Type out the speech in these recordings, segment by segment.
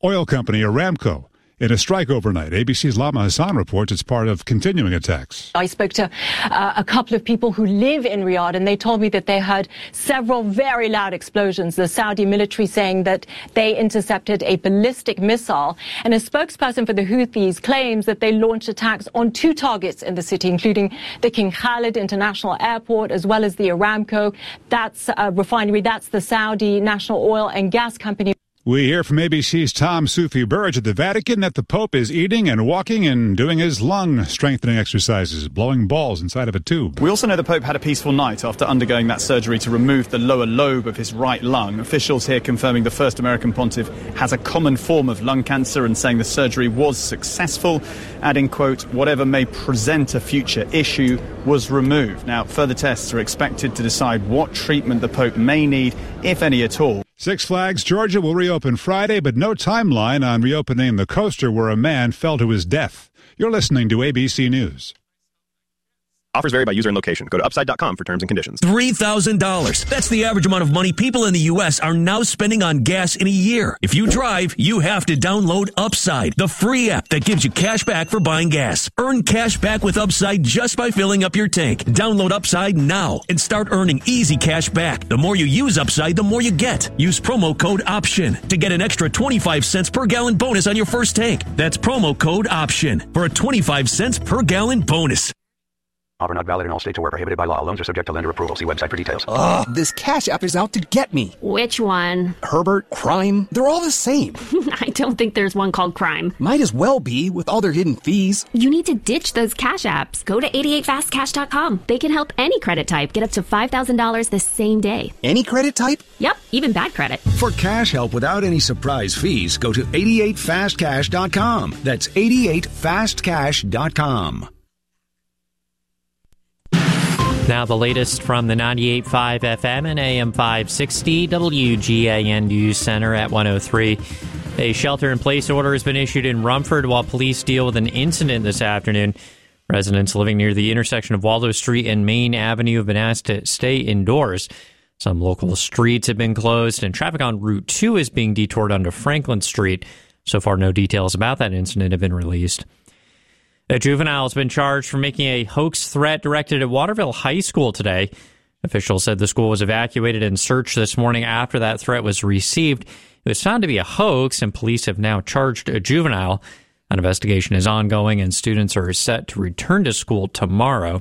oil company Aramco in a strike overnight. ABC's Lama Hassan reports it's part of continuing attacks. I spoke to a couple of people who live in Riyadh, and they told me that they heard several very loud explosions. The Saudi military saying that they intercepted a ballistic missile. And a spokesperson for the Houthis claims that they launched attacks on 2 targets in the city, including the King Khalid International Airport, as well as the Aramco. That's a refinery. That's the Saudi National Oil and Gas Company. We hear from ABC's Tom Sufi Burge at the Vatican that the Pope is eating and walking and doing his lung strengthening exercises, blowing balls inside of a tube. We also know the Pope had a peaceful night after undergoing that surgery to remove the lower lobe of his right lung. Officials here confirming the first American pontiff has a common form of lung cancer and saying the surgery was successful, adding, quote, whatever may present a future issue was removed. Now, further tests are expected to decide what treatment the Pope may need, if any at all. Six Flags Georgia will reopen Friday, but no timeline on reopening the coaster where a man fell to his death. You're listening to ABC News. Offers vary by user and location. Go to upside.com for terms and conditions. $3,000. That's the average amount of money people in the U.S. are now spending on gas in a year. If you drive, you have to download Upside, the free app that gives you cash back for buying gas. Earn cash back with Upside just by filling up your tank. Download Upside now and start earning easy cash back. The more you use Upside, the more you get. Use promo code OPTION to get an extra 25 cents per gallon bonus on your first tank. That's promo code OPTION for a 25 cents per gallon bonus. Offer not valid in all states or where prohibited by law. Loans are subject to lender approval. See website for details. Ugh, this Cash App is out to get me. Which one? Herbert, Crime, they're all the same. I don't think there's one called Crime. Might as well be with all their hidden fees. You need to ditch those Cash Apps. Go to 88fastcash.com. They can help any credit type get up to $5,000 the same day. Any credit type? Yep, even bad credit. For cash help without any surprise fees, go to 88fastcash.com. That's 88fastcash.com. Now the latest from the 98.5 FM and AM 560 WGAN News Center at 103. A shelter-in-place order has been issued in Rumford while police deal with an incident this afternoon. Residents living near the intersection of Waldo Street and Main Avenue have been asked to stay indoors. Some local streets have been closed, and traffic on Route 2 is being detoured onto Franklin Street. So far, no details about that incident have been released. A juvenile has been charged for making a hoax threat directed at Waterville High School today. Officials said the school was evacuated and searched this morning after that threat was received. It was found to be a hoax, and police have now charged a juvenile. An investigation is ongoing, and students are set to return to school tomorrow.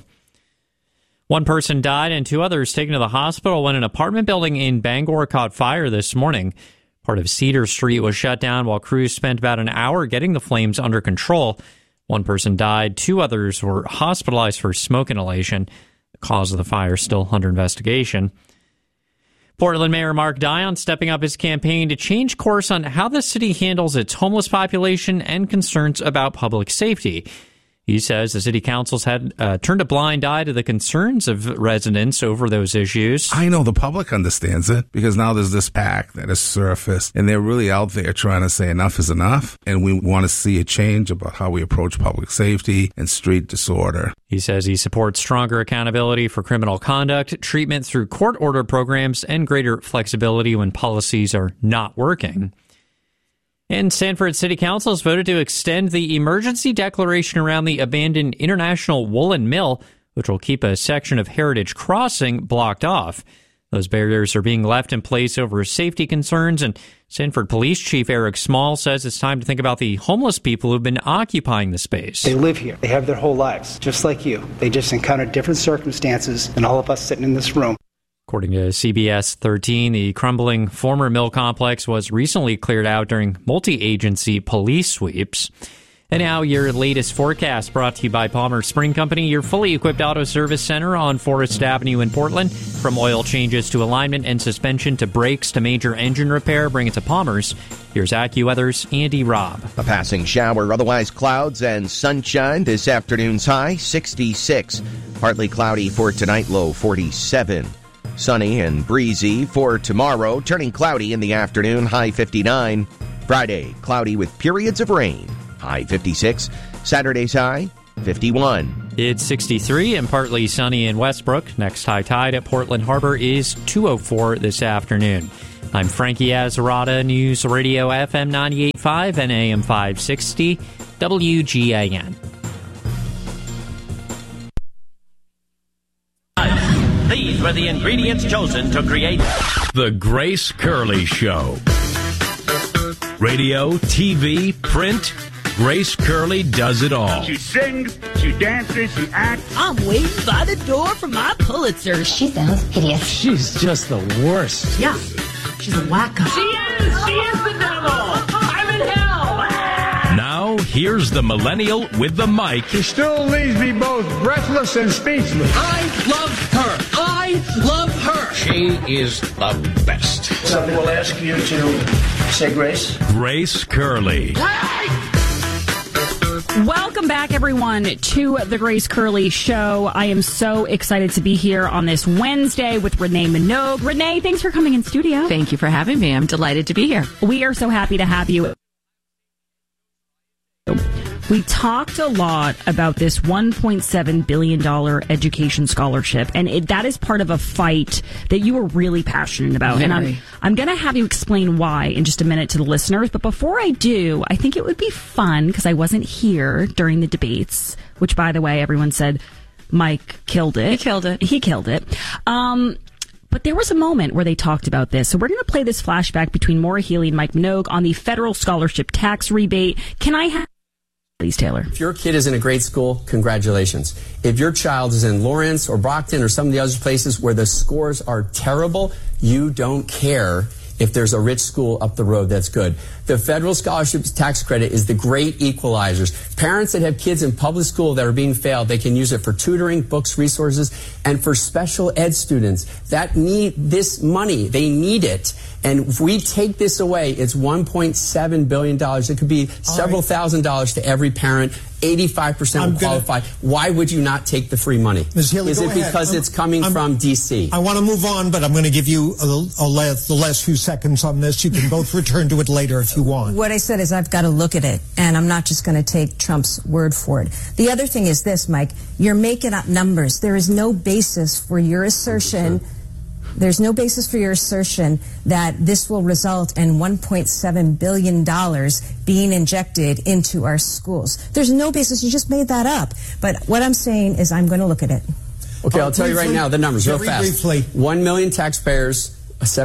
One person died and 2 others taken to the hospital when an apartment building in Bangor caught fire this morning. Part of Cedar Street was shut down while crews spent about an hour getting the flames under control. One person died. 2 others were hospitalized for smoke inhalation. The cause of the fire still under investigation. Portland Mayor Mark Dion stepping up his campaign to change course on how the city handles its homeless population and concerns about public safety. He says the city council's had turned a blind eye to the concerns of residents over those issues. I know the public understands it because now there's this pact that has surfaced, and they're really out there trying to say enough is enough, and we want to see a change about how we approach public safety and street disorder. He says he supports stronger accountability for criminal conduct, treatment through court order programs, and greater flexibility when policies are not working. And Sanford City Council has voted to extend the emergency declaration around the abandoned International Woolen Mill, which will keep a section of Heritage Crossing blocked off. Those barriers are being left in place over safety concerns, and Sanford Police Chief Eric Small says it's time to think about the homeless people who've been occupying the space. They live here. They have their whole lives, just like you. They just encounter different circumstances than all of us sitting in this room. According to CBS 13, the crumbling former mill complex was recently cleared out during multi-agency police sweeps. And now your latest forecast brought to you by Palmer Spring Company, your fully equipped auto service center on Forest Avenue in Portland. From oil changes to alignment and suspension to brakes to major engine repair, bring it to Palmer's. Here's AccuWeather's Andy Robb. A passing shower, otherwise clouds and sunshine. This afternoon's high, 66. Partly cloudy for tonight, low 47. Sunny and breezy for tomorrow, turning cloudy in the afternoon, high 59. Friday, cloudy with periods of rain, high 56. Saturday's high, 51. It's 63 and partly sunny in Westbrook. Next high tide at Portland Harbor is 2:04 this afternoon. I'm Frankie Azarata, News Radio FM 98.5 and AM 560, WGAN. These were the ingredients chosen to create The Grace Curley Show. Radio, TV, print, Grace Curley does it all. She sings, she dances, she acts. I'm waiting by the door for my Pulitzer. She sounds hideous. She's just the worst. Yeah, she's a wacko. She is the devil. I'm in hell. Now, here's the millennial with the mic. She still leaves me both breathless and speechless. I love her. I love her. She is the best. Something will ask you to say grace. Grace Curley. Welcome back, everyone, to the Grace Curley Show. I am so excited to be here on this Wednesday with Renee Minogue. Renee, thanks for coming in studio. Thank you for having me. I'm delighted to be here. We are so happy to have you. We talked a lot about this $1.7 billion education scholarship, and that is part of a fight that you were really passionate about. Very. And I'm going to have you explain why in just a minute to the listeners. But before I do, I think it would be fun, because I wasn't here during the debates, which, by the way, everyone said Mike killed it. He killed it. He killed it. But there was a moment where they talked about this. So we're going to play this flashback between Maura Healey and Mike Minogue on the federal scholarship tax rebate. Can I have... Please, Taylor. If your kid is in a great school, congratulations. If your child is in Lawrence or Brockton or some of the other places where the scores are terrible, you don't care if there's a rich school up the road that's good. The federal scholarship tax credit is the great equalizers. Parents that have kids in public school that are being failed, they can use it for tutoring, books, resources, and for special ed students that need this money. They need it. And if we take this away, it's $1.7 billion. It could be several $1,000s to every parent. 85% will qualify. Why would you not take the free money? Ms. Healy, is it because it's coming from D.C.? I want to move on, but I'm going to give you the last few seconds on this. You can both return to it later if you want. What I said is I've got to look at it, and I'm not just going to take Trump's word for it. The other thing is this, Mike. You're making up numbers. There is no basis for your assertion. There's no basis for your assertion that this will result in $1.7 billion being injected into our schools. There's no basis. You just made that up. But what I'm saying is I'm going to look at it. Okay, I'll tell you right now the numbers real fast. Briefly. 1 million taxpayers,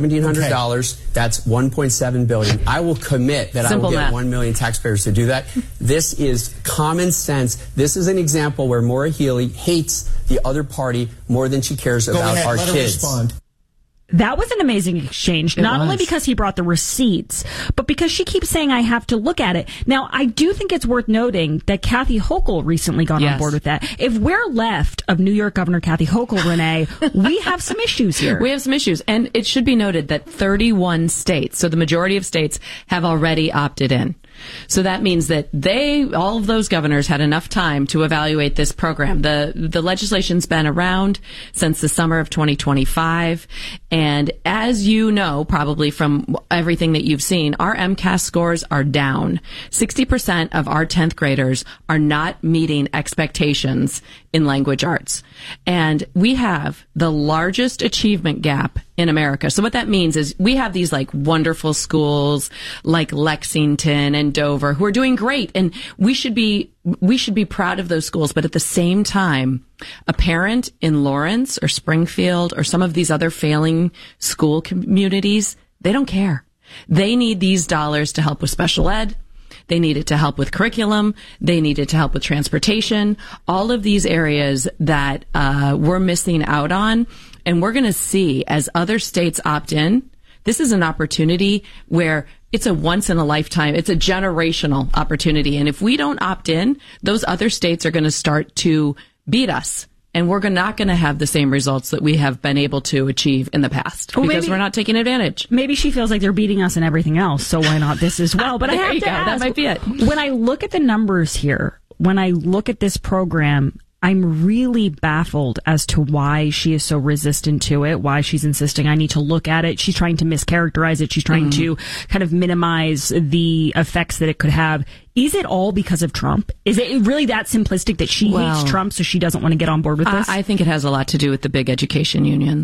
$1,700. That's $1.7 billion. I will commit that Simple I will get math. 1 million taxpayers to do that. This is common sense. This is an example where Maura Healey hates the other party more than she cares about our kids. Respond. That was an amazing exchange, not only because he brought the receipts, but because she keeps saying, I have to look at it. Now, I do think it's worth noting that Kathy Hochul recently got on board with that. If we're left of New York Governor Kathy Hochul, Renee, we have some issues here. We have some issues. And it should be noted that 31 states, so the majority of states, have already opted in. So that means that all of those governors had enough time to evaluate this program. The legislation's been around since the summer of 2025. And as you know, probably from everything that you've seen, our MCAS scores are down. 60% of our 10th graders are not meeting expectations in language arts. And we have the largest achievement gap in America. So what that means is we have these like wonderful schools like Lexington and Dover who are doing great, and we should be proud of those schools. But at the same time, a parent in Lawrence or Springfield or some of these other failing school communities, they don't care. They need these dollars to help with special ed. They need it to help with curriculum. They need it to help with transportation. All of these areas that we're missing out on. And we're going to see as other states opt in, this is an opportunity where it's a once in a lifetime. It's a generational opportunity. And if we don't opt in, those other states are going to start to beat us. And we're not going to have the same results that we have been able to achieve in the past because we're not taking advantage. Maybe she feels like they're beating us in everything else, so why not this as well? But I have to ask, that might be it. When I look at the numbers here, when I look at this program, I'm really baffled as to why she is so resistant to it, why she's insisting I need to look at it. She's trying to mischaracterize it. She's trying to kind of minimize the effects that it could have. Is it all because of Trump? Is it really that simplistic that she hates Trump, so she doesn't want to get on board with this? I think it has a lot to do with the big education unions.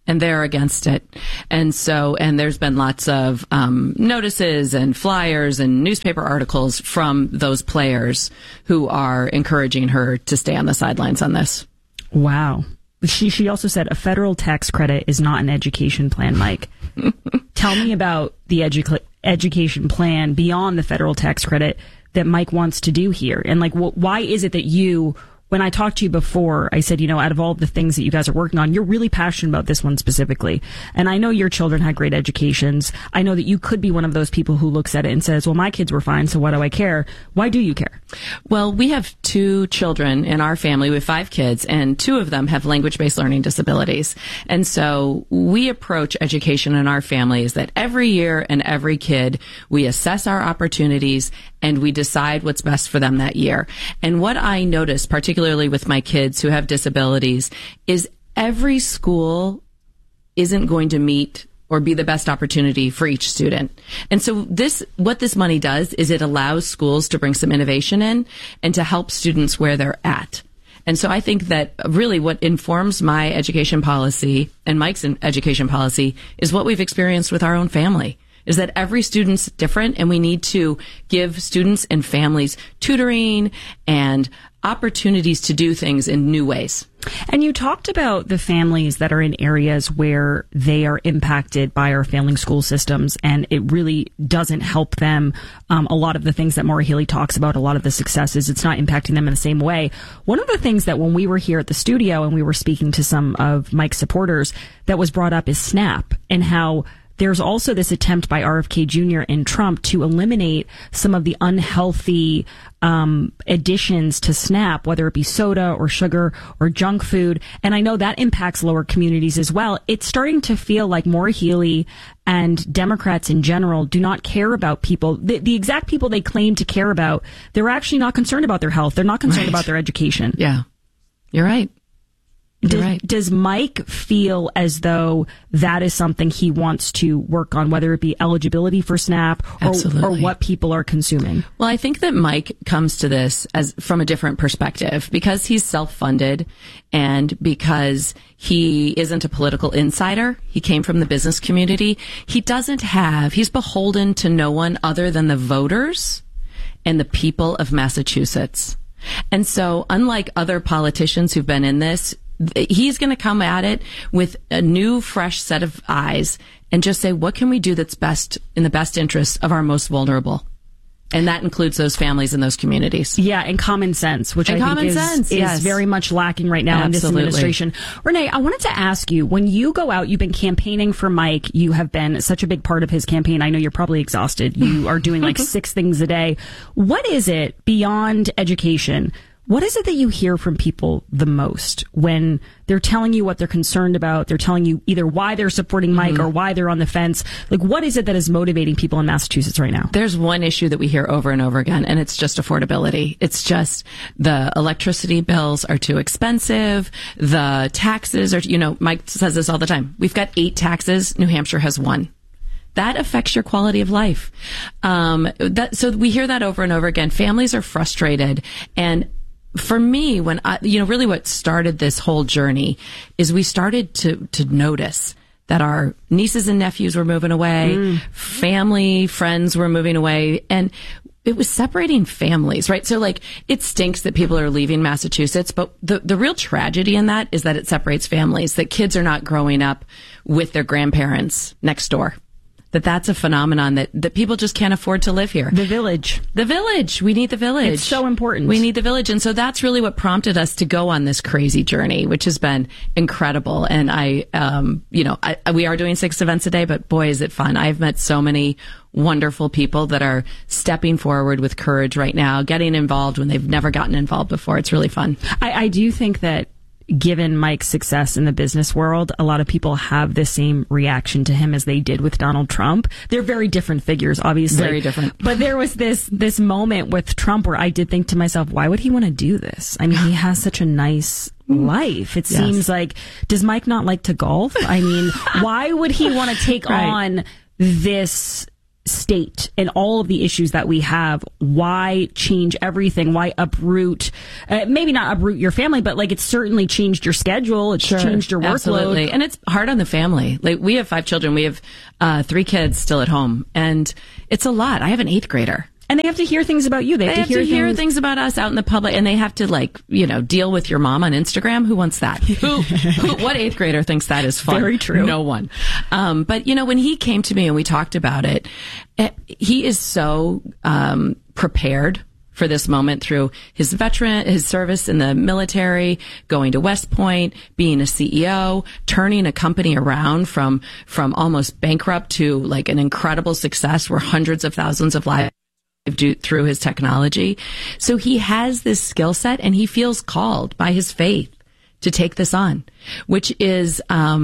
and they're against it. And there's been lots of notices and flyers and newspaper articles from those players who are encouraging her to stay on the sidelines on this. Wow. She also said a federal tax credit is not an education plan, Mike. Tell me about the education plan beyond the federal tax credit that Mike wants to do here. And like, why is it that when I talked to you before, I said, out of all the things that you guys are working on, you're really passionate about this one specifically. And I know your children had great educations. I know that you could be one of those people who looks at it and says, well, my kids were fine, so why do I care? Why do you care? Well, we have 2 children in our family. We have 5 kids, and 2 of them have language-based learning disabilities. And so we approach education in our families that every year and every kid, we assess our opportunities and we decide what's best for them that year. And what I notice, particularly with my kids who have disabilities, is every school isn't going to meet or be the best opportunity for each student. And so what this money does is it allows schools to bring some innovation in and to help students where they're at. And so I think that really what informs my education policy and Mike's education policy is what we've experienced with our own family. Is that every student's different, and we need to give students and families tutoring and opportunities to do things in new ways. And you talked about the families that are in areas where they are impacted by our failing school systems, and it really doesn't help them. A lot of the things that Maura Healey talks about, a lot of the successes, it's not impacting them in the same way. One of the things that when we were here at the studio and we were speaking to some of Mike's supporters that was brought up is SNAP, and how there's also this attempt by RFK Jr. and Trump to eliminate some of the unhealthy additions to SNAP, whether it be soda or sugar or junk food. And I know that impacts lower communities as well. It's starting to feel like Maura Healey and Democrats in general do not care about people. The exact people they claim to care about, they're actually not concerned about their health. They're not concerned about their education. Yeah, you're right. Does Mike feel as though that is something he wants to work on, whether it be eligibility for SNAP or what people are consuming? Well, I think that Mike comes to this from a different perspective because he's self-funded and because he isn't a political insider. He came from the business community. He's beholden to no one other than the voters and the people of Massachusetts. And so unlike other politicians who've been in this, he's going to come at it with a new, fresh set of eyes and just say, what can we do that's best in the best interests of our most vulnerable? And that includes those families and those communities. Yeah, and common sense, which I think is very much lacking right now in this administration. Renee, I wanted to ask you, when you go out, you've been campaigning for Mike. You have been such a big part of his campaign. I know you're probably exhausted. You are doing like 6 things a day. What is it beyond education? What is it that you hear from people the most when they're telling you what they're concerned about? They're telling you either why they're supporting Mike or why they're on the fence. Like, what is it that is motivating people in Massachusetts right now? There's one issue that we hear over and over again, and it's just affordability. It's just the electricity bills are too expensive. The taxes are, Mike says this all the time. We've got 8 taxes. New Hampshire has 1. That affects your quality of life. So we hear that over and over again. Families are frustrated, and for me, when really what started this whole journey is we started to notice that our nieces and nephews were moving away, family, friends were moving away, and it was separating families, right? So it stinks that people are leaving Massachusetts, but the real tragedy in that is that it separates families, that kids are not growing up with their grandparents next door. That's a phenomenon that people just can't afford to live here. The village. We need the village. It's so important. We need the village. And so that's really what prompted us to go on this crazy journey, which has been incredible. And we are doing 6 events a day, but boy, is it fun. I've met so many wonderful people that are stepping forward with courage right now, getting involved when they've never gotten involved before. It's really fun. I do think that given Mike's success in the business world, a lot of people have the same reaction to him as they did with Donald Trump. They're very different figures, obviously. Very different. But there was this moment with Trump where I did think to myself, why would he want to do this? I mean, he has such a nice life. It seems like, does Mike not like to golf? I mean, why would he want to take on this state and all of the issues that we have, why change everything? Why uproot, maybe not uproot your family, but like it's certainly changed your schedule. It's changed your workload. Absolutely. And it's hard on the family. Like we have 5 children. We have 3 kids still at home, and it's a lot. I have an 8th grader. And they have to hear things about you. They have to hear things about us out in the public, and they have to deal with your mom on Instagram. Who wants that? What 8th grader thinks that is fun? Very true. No one. But when he came to me and we talked about it, he is so prepared for this moment through his service in the military, going to West Point, being a CEO, turning a company around from almost bankrupt to like an incredible success where hundreds of thousands of lives through his technology. So he has this skill set, and he feels called by his faith to take this on, which is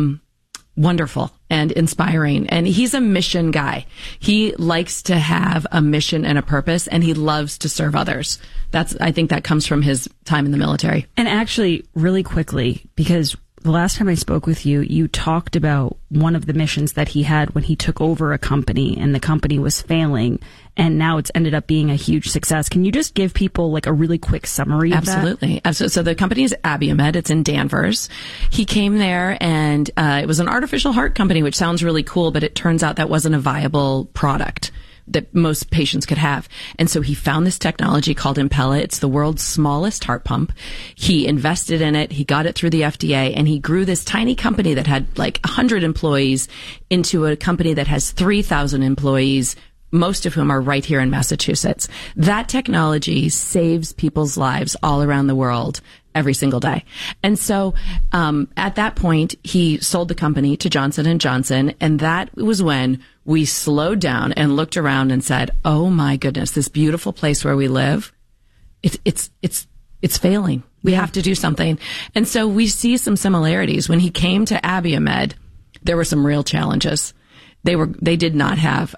wonderful and inspiring. And he's a mission guy. He likes to have a mission and a purpose, and he loves to serve others. I think that comes from his time in the military. And actually, really quickly, because the last time I spoke with you, you talked about one of the missions that he had when he took over a company and the company was failing, and now it's ended up being a huge success. Can you just give people like a really quick summary of that? Absolutely. So the company is Abiomed. It's in Danvers. He came there, and it was an artificial heart company, which sounds really cool, but it turns out that wasn't a viable product that most patients could have. And so he found this technology called Impella. It's the world's smallest heart pump. He invested in it. He got it through the FDA, and he grew this tiny company that had like 100 employees into a company that has 3,000 employees, most of whom are right here in Massachusetts. That technology saves people's lives all around the world every single day. And so at that point, he sold the company to Johnson & Johnson, and that was when we slowed down and looked around and said, oh my goodness, this beautiful place where we live, it's failing. We have to do something. And so we see some similarities. When he came to Abiomed, there were some real challenges. They did not have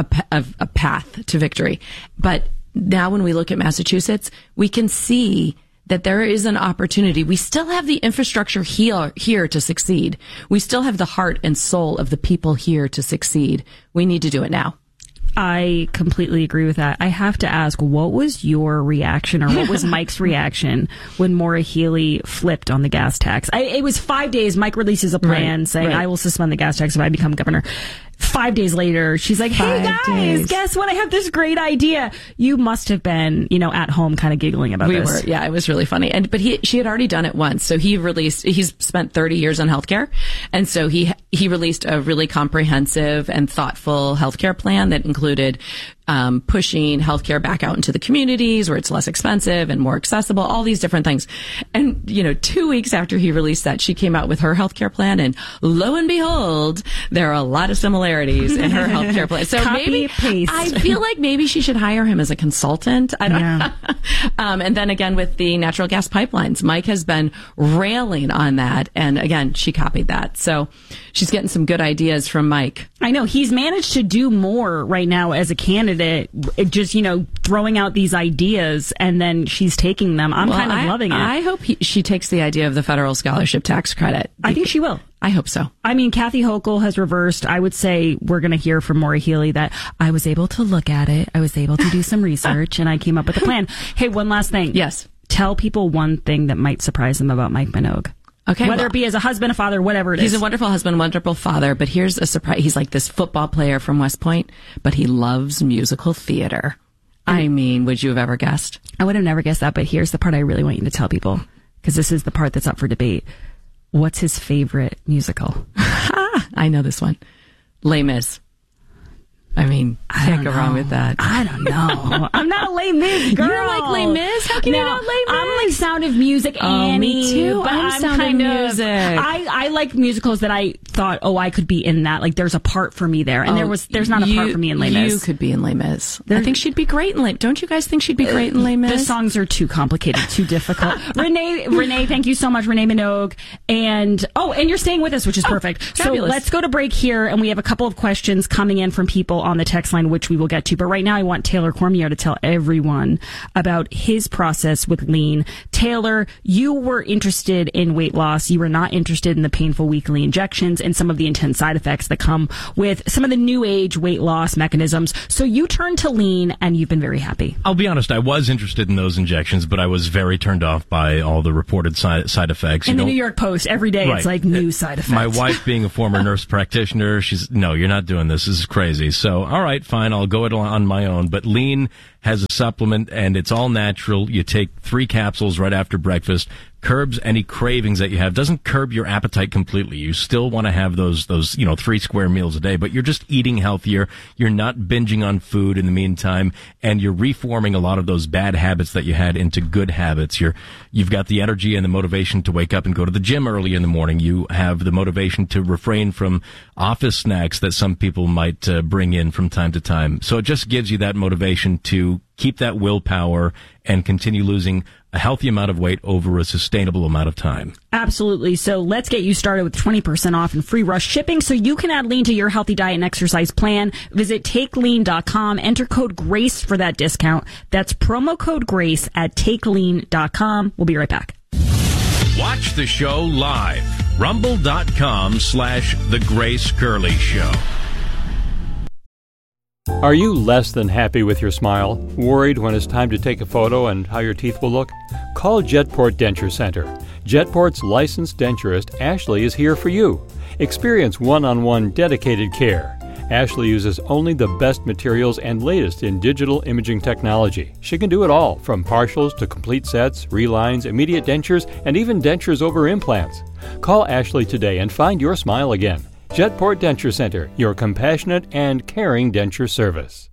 a path to victory. But now when we look at Massachusetts, we can see that there is an opportunity. We still have the infrastructure here to succeed. We still have the heart and soul of the people here to succeed. We need to do it now. I completely agree with that. I have to ask, what was your reaction, or what was Mike's reaction when Maura Healey flipped on the gas tax? It was 5 days. Mike releases a plan saying, I will suspend the gas tax if I become governor. 5 days later, she's like, hey guys, guess what? I have this great idea. You must have been, at home kind of giggling about this. We were. Yeah, it was really funny. But she had already done it once. So he's spent 30 years in healthcare. And so he released a really comprehensive and thoughtful healthcare plan that included pushing healthcare back out into the communities where it's less expensive and more accessible, all these different things. And, 2 weeks after he released that, she came out with her healthcare plan, and lo and behold, there are a lot of similarities in her healthcare plan. So paste. I feel like maybe she should hire him as a consultant. I don't know. And then again, with the natural gas pipelines, Mike has been railing on that. And again, she copied that. So she's getting some good ideas from Mike. I know he's managed to do more right now as a candidate, just, throwing out these ideas, and then she's taking them. I'm kind of loving it. I hope she takes the idea of the federal scholarship tax credit. I think she will. I hope so. I mean, Kathy Hochul has reversed. I would say we're going to hear from Maura Healey that I was able to look at it. I was able to do some research, and I came up with a plan. Hey, one last thing. Yes. Tell people one thing that might surprise them about Mike Minogue. Okay. Whether it be as a husband, a father, whatever it is. He's a wonderful husband, wonderful father, but here's a surprise. He's like this football player from West Point, but he loves musical theater. I mean, would you have ever guessed? I would have never guessed that, but here's the part I really want you to tell people, because this is the part that's up for debate. What's his favorite musical? I know this one. Les Mis. I mean, can't go wrong with that. I don't know. I'm not a Les Mis girl. You like Les Mis? How can you not Les Mis? I'm like Sound of Music, Annie. Me too. But I'm Sound kind of Music. I like musicals that I thought, I could be in that. Like, there's a part for me there. And there's not a part for me in Les Mis. You could be in Les Mis. I think she'd be great in Les Mis. Don't you guys think she'd be great in Les Mis? The songs are too complicated, too difficult. Renee, thank you so much, Renee Minogue. And you're staying with us, which is perfect. Fabulous. So let's go to break here, and we have a couple of questions coming in from people on the text line, which we will get to. But right now I want Taylor Cormier to tell everyone about his process with Lean. Taylor, you were interested in weight loss. You were not interested in the painful weekly injections and some of the intense side effects that come with some of the new age weight loss mechanisms. So you turned to Lean and you've been very happy. I'll be honest, I was interested in those injections, but I was very turned off by all the reported side effects. In the New York Post, every day It's like new side effects. My wife being a former nurse practitioner, no, you're not doing this. This is crazy. So, all right, fine, I'll go it on my own. But Lean has a supplement, and it's all natural. You take 3 capsules right after breakfast. Curbs any cravings that you have. Doesn't curb your appetite completely. You still want to have those 3 square meals a day, but you're just eating healthier. You're not binging on food in the meantime, and you're reforming a lot of those bad habits that you had into good habits. You've got the energy and the motivation to wake up and go to the gym early in the morning. You have the motivation to refrain from office snacks that some people might bring in from time to time. So it just gives you that motivation to keep that willpower and continue losing a healthy amount of weight over a sustainable amount of time. Absolutely. So let's get you started with 20% off and free rush shipping so you can add Lean to your healthy diet and exercise plan. Visit TakeLean.com. Enter code GRACE for that discount. That's promo code GRACE at TakeLean.com. We'll be right back. Watch the show live. Rumble.com/The Grace Curley Show. Are you less than happy with your smile? Worried when it's time to take a photo and how your teeth will look? Call Jetport Denture Center. Jetport's licensed denturist, Ashley, is here for you. Experience one-on-one dedicated care. Ashley uses only the best materials and latest in digital imaging technology. She can do it all, from partials to complete sets, relines, immediate dentures, and even dentures over implants. Call Ashley today and find your smile again. Jetport Denture Center, your compassionate and caring denture service.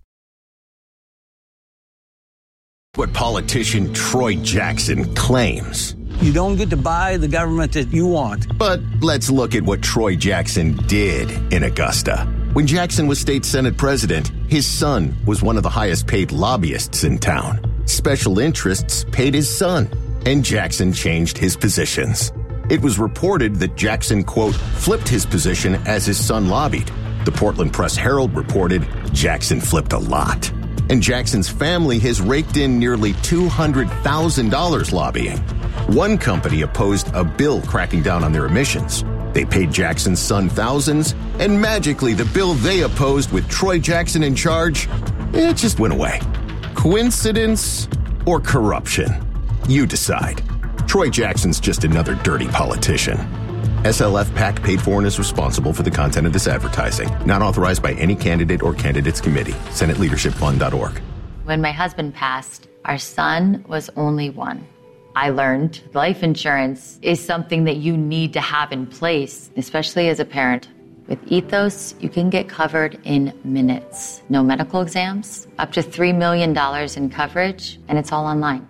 What politician Troy Jackson claims. You don't get to buy the government that you want. But let's look at what Troy Jackson did in Augusta. When Jackson was state Senate president, his son was one of the highest paid lobbyists in town. Special interests paid his son, and Jackson changed his positions. It was reported that Jackson, quote, flipped his position as his son lobbied. The Portland Press-Herald reported Jackson flipped a lot. And Jackson's family has raked in nearly $200,000 lobbying. One company opposed a bill cracking down on their emissions. They paid Jackson's son thousands, and magically the bill they opposed with Troy Jackson in charge, it just went away. Coincidence or corruption? You decide. Troy Jackson's just another dirty politician. SLF PAC paid for and is responsible for the content of this advertising. Not authorized by any candidate or candidates committee. SenateLeadershipFund.org. When my husband passed, our son was only 1. I learned life insurance is something that you need to have in place, especially as a parent. With Ethos, you can get covered in minutes. No medical exams, up to $3 million in coverage, and it's all online.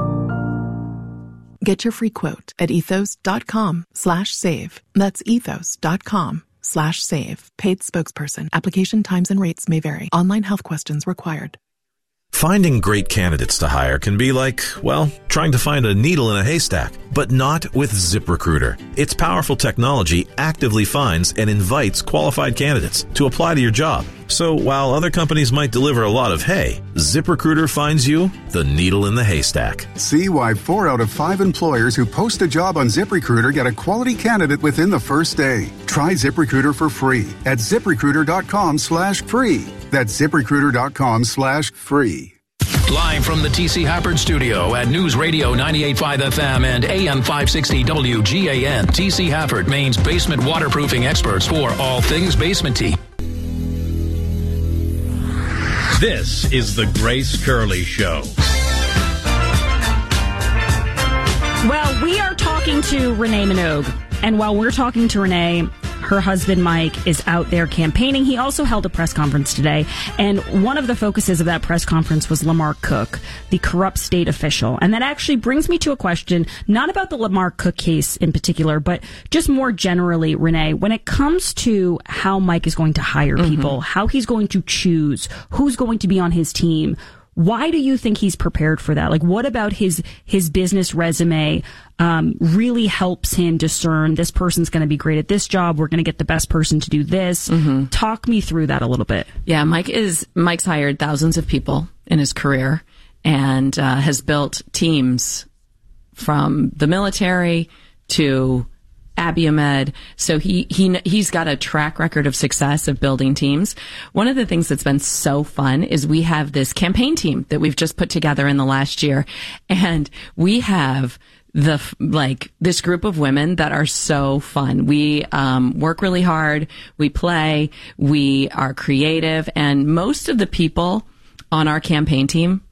Get your free quote at ethos.com/save. That's ethos.com/save. Paid spokesperson. Application times and rates may vary. Online health questions required. Finding great candidates to hire can be like, well, trying to find a needle in a haystack, but not with ZipRecruiter. Its powerful technology actively finds and invites qualified candidates to apply to your job. So while other companies might deliver a lot of hay, ZipRecruiter finds you the needle in the haystack. See why 4 out of 5 employers who post a job on ZipRecruiter get a quality candidate within the first day. Try ZipRecruiter for free at ZipRecruiter.com/free. That's ZipRecruiter.com/free. Live from the T.C. Hafford Studio at News Radio 98.5 FM and AM 560 WGAN. T.C. Hafford, Maine's basement waterproofing experts for all things basementy. This is the Grace Curley Show. Well, we are talking to Renee Minogue. And while we're talking to Renee, her husband, Mike, is out there campaigning. He also held a press conference today. And one of the focuses of that press conference was Lamar Cook, the corrupt state official. And that actually brings me to a question, not about the Lamar Cook case in particular, but just more generally, Renee, when it comes to how Mike is going to hire people, how he's going to choose who's going to be on his team, Why do you think he's prepared for that? Like, what about his business resume really helps him discern this person's going to be great at this job? We're going to get the best person to do this. Mm-hmm. Talk me through that a little bit. Yeah, Mike's hired thousands of people in his career and has built teams from the military to Abiomed. So he's got a track record of success of building teams. One of the things that's been so fun is we have this campaign team that we've just put together in the last year. And we have this group of women that are so fun. We work really hard. We play. We are creative. And most of the people on our campaign team